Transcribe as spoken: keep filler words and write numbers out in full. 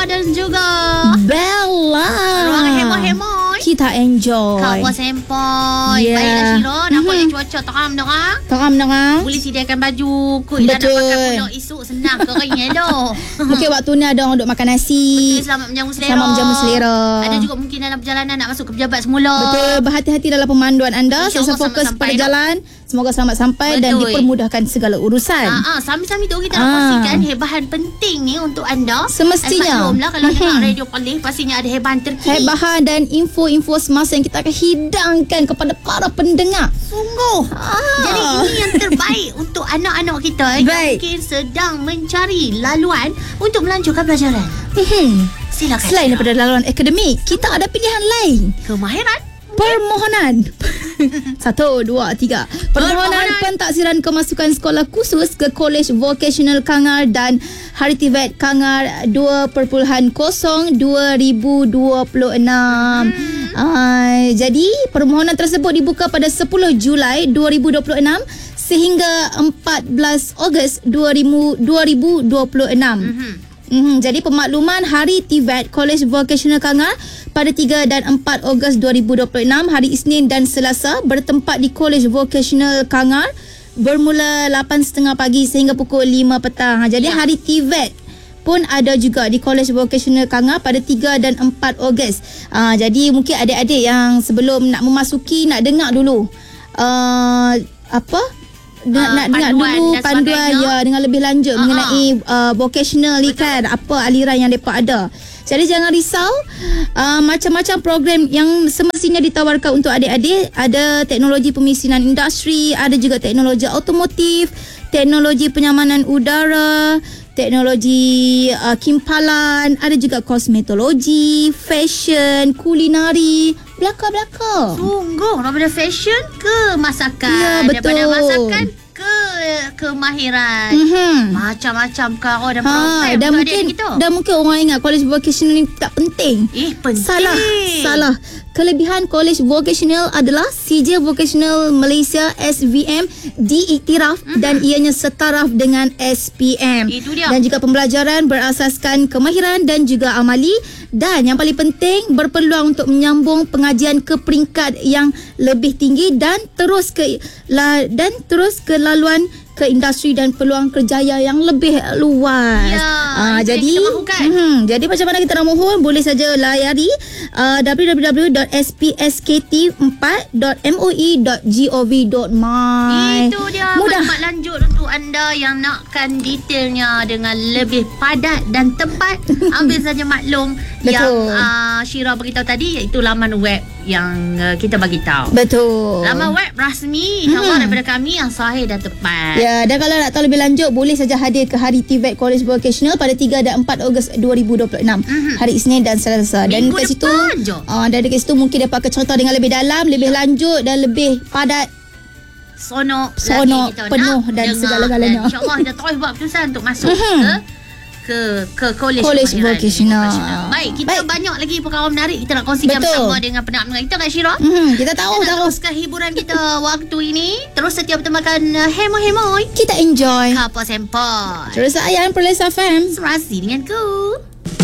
Syira dan juga Bella. Ruang hemo-hemo. Kita enjoy. Kau buat sempoi. Yeah. Baiklah Syira. Nampak Mhm. yang cuaca terang dorang. Terang dengar. Boleh sediakan baju. Kut dah nak Betul. makan pulak esok. Senang keringnya dah. Mungkin waktu ni ada orang duk makan nasi. Betul, selamat menjamu selera. Selamat menjamu selera. Ada juga mungkin dalam perjalanan nak masuk ke pejabat semula. Betul, berhati-hati dalam pemanduan anda. InsyaAllah Selalu fokus selamat pada sampai, jalan. Semoga selamat sampai. Betul. Dan dipermudahkan segala urusan. Ah, ah, sambil-sambil tu kita nak Ah. kongsikan hebahan penting ni untuk anda. Semestinya. Maklumlah kalau Mhm. dengar radio Perlis pastinya ada hebahan terkini. Hebahan dan info-info semasa yang kita akan hidangkan kepada para pendengar. Sungguh. Ah. Jadi ini yang terbaik untuk anak-anak kita eh, yang Baik. mungkin sedang mencari laluan untuk melanjutkan pelajaran. Hmm. Silakan. Selain daripada laluan akademik, kita ada pilihan lain. Kemahiran. Permohonan. Satu, dua, tiga. Permohonan, Permohonan. pentaksiran kemasukan sekolah khusus ke Kolej Vocational Kangar dan Haritivet Kangar dua kosong dua ribu dua puluh enam. Hmm. Uh, jadi, permohonan tersebut dibuka pada sepuluh Julai dua ribu dua puluh enam sehingga empat belas Ogos dua ribu dua puluh enam. Mhm. Mm-hmm. Jadi pemakluman Hari T V E T College Vocational Kangar pada tiga dan empat Ogos dua ribu dua puluh enam hari Isnin dan Selasa bertempat di College Vocational Kangar bermula lapan tiga puluh pagi sehingga pukul lima petang. Ha, jadi Ya. Hari T V E T pun ada juga di College Vocational Kangar pada tiga dan empat Ogos. Ha, jadi mungkin adik-adik yang sebelum nak memasuki nak dengar dulu uh, apa nak, Uh, nak dengar panduan dulu dan panduan sebagainya. ya dengan lebih lanjut Uh-huh. mengenai uh, vocational ni kan, apa aliran yang mereka ada. Jadi jangan risau, uh, macam-macam program yang semestinya ditawarkan untuk adik-adik. Ada teknologi pemisinan industri, ada juga teknologi automotif, teknologi penyamanan udara, teknologi uh, kimpalan, ada juga kosmetologi, fashion, kulinari, belaka-belaka. Sungguh daripada fashion ke masakan. Ya, betul. Daripada masakan ke kemahiran. Mhm. Macam-macam karo dan Ha, program dan untuk mungkin adik kita. dan mungkin orang ingat college vocational ni tak penting. Eh, penting. Salah, salah. Kelebihan College Vocational adalah Sijil Vocational Malaysia S V M diiktiraf mm-hmm. dan ianya setaraf dengan S P M. Itu dia. Dan juga pembelajaran berasaskan kemahiran dan juga amali, dan yang paling penting berpeluang untuk menyambung pengajian ke peringkat yang lebih tinggi dan terus ke la, dan terus ke laluan ke industri dan peluang kerjaya yang lebih luas. Ya, Ah, itu yang jadi kita mahukan. hmm, jadi macam mana kita nak mohon, boleh saja layari uh, w w w dot s p s k t empat dot m o e dot gov dot my. Itu dia Mudah. maklumat lanjut untuk anda yang nakkan detailnya dengan lebih padat dan tepat. Ambil saja maklum yang Betul. uh, Syira beritahu tadi, iaitu laman web yang uh, kita bagi tahu. Betul. Laman web rasmi insya-Allah Hmm. daripada kami yang sahih dan tepat. Ya, dan kalau nak tahu lebih lanjut, boleh saja hadir ke Hari T V E T College Vocational pada tiga dan empat Ogos dua ribu dua puluh enam. Mhm. Hari Isnin dan Selasa. Dan Minggu kat situ, depan je. uh, dan dekat situ mungkin dapat kecontoh dengan lebih dalam, lebih lanjut dan lebih padat. Sonok, Sonok, lagi kita penuh nak dan dengar. segala-galanya. Dan insya-Allah kita terus buat keputusan untuk masuk Mhm. ke ke ke college, College kemahiran vocational. vocational. Baik, kita Baik. banyak lagi perkara menarik kita nak kongsikan Betul. bersama dengan pendengar-pendengar kita, Kak Syira. Hmm, kita tahu Kita nak tahu. teruskan hiburan kita waktu ini. Terus setia bertemakan uh, Hemo-Hemo. Kita enjoy. Kapal Sempoi. Terus ayam Perlis F M. Serasi denganku.